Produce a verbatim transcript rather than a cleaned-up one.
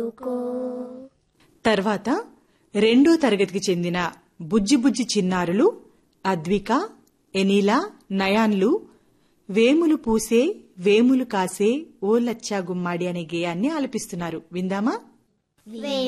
అందుకో. తర్వాత రెండో తరగతికి చెందిన బుజ్జి బుజ్జి చిన్నారులు అద్విక, ఎనీలా, నయాన్లు వేములు పూసే వేములు కాసే ఓ లచ్చా గుమ్మాడి అనే గేయాన్ని ఆలపిస్తున్నారు. విందామా?